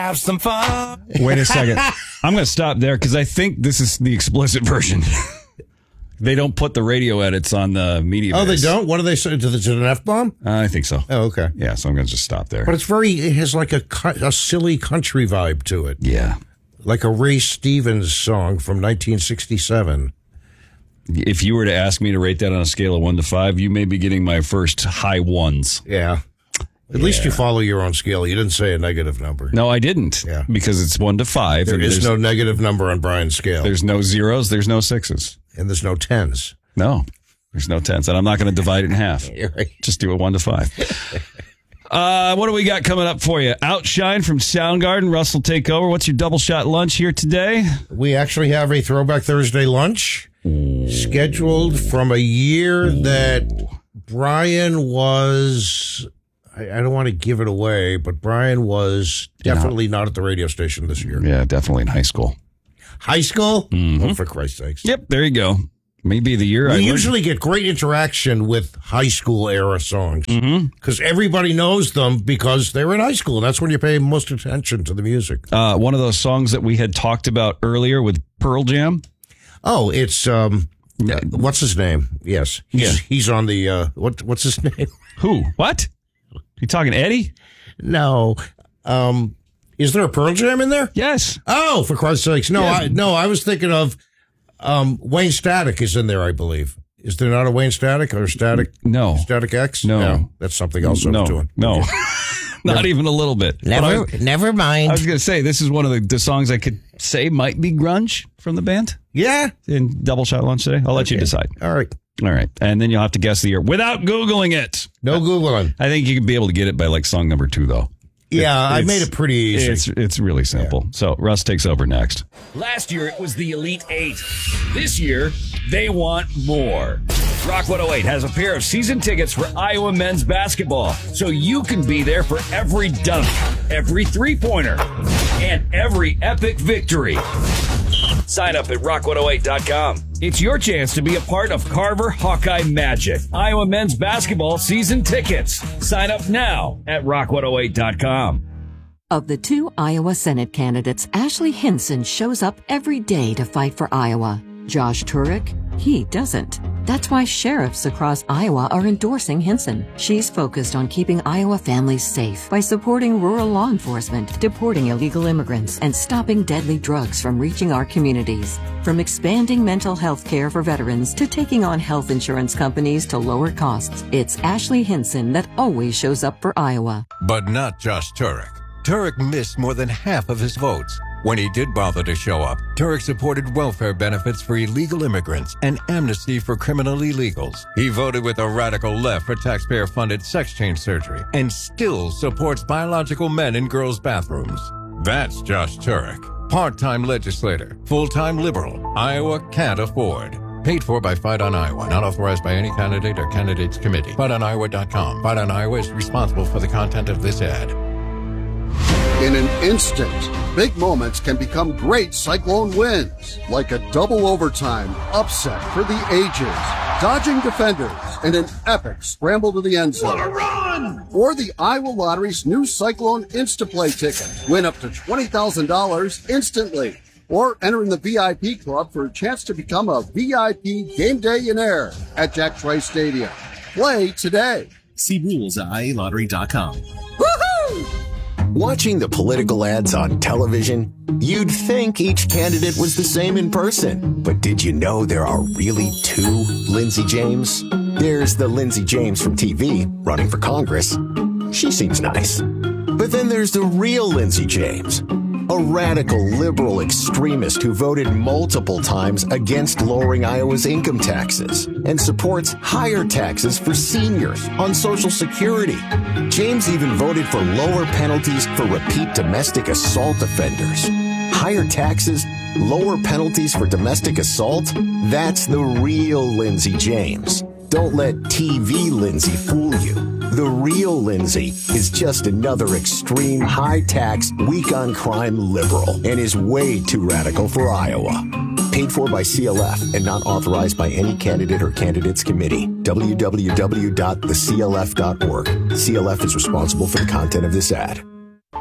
Have some fun. Wait a second. I'm going to stop there because I think this is the explicit version. They don't put the radio edits on the media. Oh, they don't? What do they say? Is it an F-bomb? I think so. Oh, okay. Yeah, so I'm going to just stop there. But it has like a silly country vibe to it. Yeah. Like a Ray Stevens song from 1967. If you were to ask me to rate that on a scale of 1 to 5, you may be getting my first high ones. Yeah. At least you follow your own scale. You didn't say a negative number. No, I didn't. Yeah. Because it's 1 to 5. There is no negative number on Brian's scale. There's no zeros. There's no sixes. And there's no tens. No, there's no tens. And I'm not going to divide it in half. Right. Just do it 1 to 5. What do we got coming up for you? Outshine from Soundgarden. Russ will take over. What's your double shot lunch here today? We actually have a Throwback Thursday lunch scheduled from a year that Brian was... I don't want to give it away, but Brian was definitely not at the radio station this year. Yeah, definitely in high school. High school? Mm-hmm. Oh, for Christ's sakes. Yep, there you go. Maybe the year we usually get great interaction with high school era songs because everybody knows them because they're in high school. That's when you pay most attention to the music. One of those songs that we had talked about earlier with Pearl Jam. Oh, it's what's his name? Yes, he's on the what's his name? Who? What? You talking Eddie? No. Is there a Pearl Jam in there? Yes. Oh, for Christ's sakes. No, Yeah. I was thinking of Wayne Static is in there, I believe. Is there not a Wayne Static or Static? No. Static X? No. That's something else I was doing. No. Okay. Not even a little bit. Never mind. I was going to say, this is one of the songs I could say might be grunge from the band. Yeah. In Double Shot Lunch today. I'll let you decide. All right. And then you'll have to guess the year without Googling it. No Googling. I think you could be able to get it by like song number 2, though. Yeah, I made it pretty easy. It's really simple. Yeah. So Russ takes over next. Last year, it was the Elite 8. This year, they want more. Rock 108 has a pair of season tickets for Iowa men's basketball, so you can be there for every dunk, every three-pointer, and every epic victory. Sign up at rock108.com. It's your chance to be a part of Carver Hawkeye Magic, Iowa men's basketball season tickets. Sign up now at rock108.com. Of the 2 Iowa Senate candidates, Ashley Hinson shows up every day to fight for Iowa. Josh Turek, he doesn't. That's why sheriffs across Iowa are endorsing Hinson. She's focused on keeping Iowa families safe by supporting rural law enforcement, deporting illegal immigrants, and stopping deadly drugs from reaching our communities. From expanding mental health care for veterans to taking on health insurance companies to lower costs, it's Ashley Hinson that always shows up for Iowa. But not Josh Turek. Turek missed more than half of his votes. When he did bother to show up, Turek supported welfare benefits for illegal immigrants and amnesty for criminal illegals. He voted with the radical left for taxpayer-funded sex change surgery and still supports biological men in girls' bathrooms. That's Josh Turek. Part-time legislator, full-time liberal, Iowa can't afford. Paid for by Fight on Iowa, not authorized by any candidate or candidates committee. FightOnIowa.com. Fight on Iowa is responsible for the content of this ad. In an instant, big moments can become great Cyclone wins, like a double overtime upset for the ages, dodging defenders, and an epic scramble to the end zone. What a run! Or the Iowa Lottery's new Cyclone Instaplay ticket. Win up to $20,000 instantly. Or enter in the VIP club for a chance to become a VIP game day-inaire at Jack Trice Stadium. Play today. See rules at IALottery.com. Woohoo! Watching the political ads on television, you'd think each candidate was the same in person. But did you know there are really 2 Lindsey James? There's the Lindsey James from TV running for Congress. She seems nice. But then there's the real Lindsey James, a radical liberal extremist who voted multiple times against lowering Iowa's income taxes and supports higher taxes for seniors on Social Security. James even voted for lower penalties for repeat domestic assault offenders. Higher taxes, lower penalties for domestic assault? That's the real Lindsey James. Don't let TV Lindsey fool you. The real Lindsey is just another extreme, high-tax, weak-on-crime liberal and is way too radical for Iowa. Paid for by CLF and not authorized by any candidate or candidates committee. www.theclf.org. CLF is responsible for the content of this ad.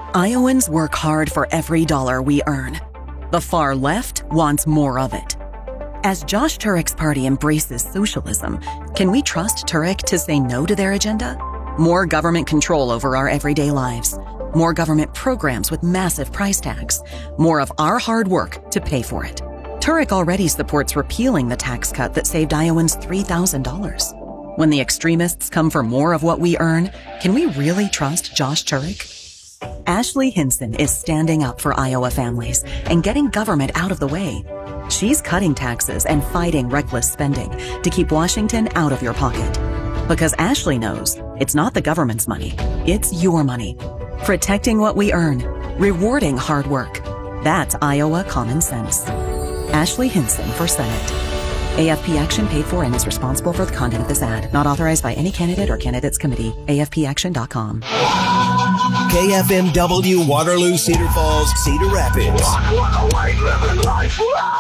Iowans work hard for every dollar we earn. The far left wants more of it. As Josh Turek's party embraces socialism, can we trust Turek to say no to their agenda? More government control over our everyday lives. More government programs with massive price tags. More of our hard work to pay for it. Turek already supports repealing the tax cut that saved Iowans $3,000. When the extremists come for more of what we earn, can we really trust Josh Turek? Ashley Hinson is standing up for Iowa families and getting government out of the way. She's cutting taxes and fighting reckless spending to keep Washington out of your pocket. Because Ashley knows it's not the government's money, it's your money. Protecting what we earn, rewarding hard work. That's Iowa common sense. Ashley Hinson for Senate. AFP Action paid for and is responsible for the content of this ad. Not authorized by any candidate or candidates committee. AFPAction.com. KFMW Waterloo, Cedar Falls, Cedar Rapids.